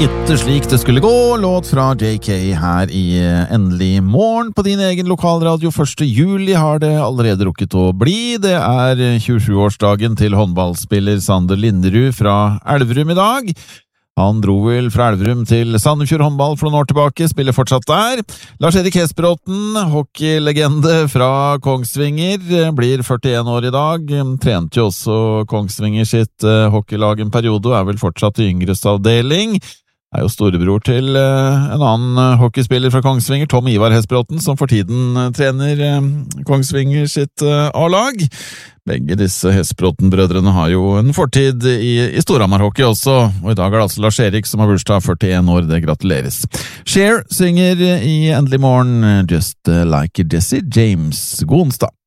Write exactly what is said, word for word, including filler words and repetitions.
Ikke slik det skulle gå, låt fra J K her i Endelig morgen på din egen lokalradio. Første juli har det allerede rukket å bli. Det er tjuesjuårsdagen til håndballspiller Sander Linderud fra Elverum i dag. Han dro vel fra Elverum til Sandefjord håndball for noen år tilbake, spiller fortsatt der. Lars-Erik Hesbråten, hockeylegende fra Kongsvinger, blir førtien år i dag. Trente jo også Kongsvinger sitt hockeylag en periode, og er vel fortsatt i yngres avdeling. Er jo storebror til en annen hockeyspiller fra Kongsvinger, Tom Ivar Hesbråten, som for tiden trener Kongsvinger sitt A-lag. Begge disse Hesbråten-brødrene har jo en fortid i, i Storhamar-hockey også, og i dag er det altså Lars-Erik som har bursdag, førtien år, det gratuleres. Cher synger i Endelig morgen Just Like Jesse James. God onsdag!